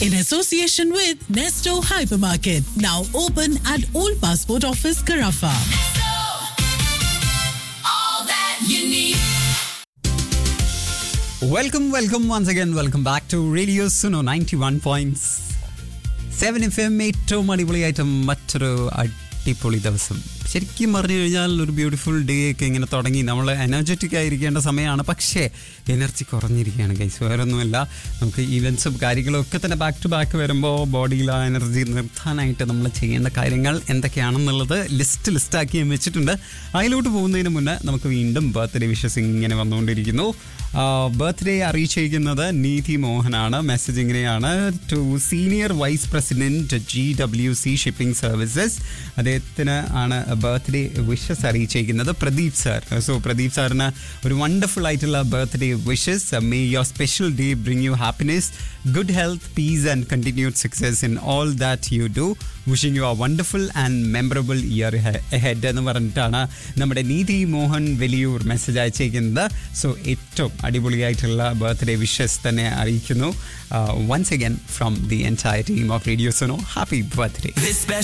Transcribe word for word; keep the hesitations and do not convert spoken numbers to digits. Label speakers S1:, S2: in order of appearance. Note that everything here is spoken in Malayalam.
S1: in association with Nesto Hypermarket, now open at Old Passport Office, Carafa.
S2: All that you need.
S3: Welcome, welcome once again. Welcome back to Radio Suno ninety-one point seven F M. ഏറ്റവും അടിപൊളിയായിട്ട് മറ്റൊരു അടിപൊളി ദിവസം. ശരിക്കും പറഞ്ഞു കഴിഞ്ഞാൽ ഒരു ബ്യൂട്ടിഫുൾ ഡേ ഒക്കെ ഇങ്ങനെ തുടങ്ങി. നമ്മൾ എനർജറ്റിക് ആയിരിക്കേണ്ട സമയമാണ്, പക്ഷേ എനർജി കുറഞ്ഞിരിക്കുകയാണ് ഗൈസ്. വേറൊന്നുമല്ല, നമുക്ക് ഈവൻസും കാര്യങ്ങളും ഒക്കെ തന്നെ ബാക്ക് ടു ബാക്ക് വരുമ്പോൾ ബോഡിയിൽ ആ എനർജി നിർത്താനായിട്ട് നമ്മൾ ചെയ്യേണ്ട കാര്യങ്ങൾ എന്തൊക്കെയാണെന്നുള്ളത് ലിസ്റ്റ് ലിസ്റ്റാക്കി വെച്ചിട്ടുണ്ട്. അതിലോട്ട് പോകുന്നതിന് മുന്നേ നമുക്ക് വീണ്ടും ബർത്ത്ഡേ വിഷസ് ഇങ്ങനെ വന്നുകൊണ്ടിരിക്കുന്നു. ബർത്ത്ഡേ അറിയിച്ചിരിക്കുന്നത് നീതി മോഹനാണ്. മെസ്സേജ് ഇങ്ങനെയാണ്: to senior vice president G W C shipping services. അദ്ദേഹത്തിന് ആണ് ബർത്ത്ഡേ വിഷസ് അറിയിച്ചിരിക്കുന്നത്, പ്രദീപ് സാർ. സോ പ്രദീപ് സാറിന് ഒരു വണ്ടർഫുൾ ആയിട്ടുള്ള birthday wishes. May your special day bring you happiness, good health, piece and continued success in all that you do. Wishing you A wonderful and memorable year head എന്ന് പറഞ്ഞിട്ടാണ് നമ്മുടെ നീതി മോഹൻ വലിയൂർ മെസ്സേജ് അയച്ചിരിക്കുന്നത്. സോ ഏറ്റവും അടിപൊളിയായിട്ടുള്ള ബർത്ത്ഡേ വിഷസ് തന്നെ അറിയിക്കുന്നു. Once again from the entire team of radio Suno, happy birthday.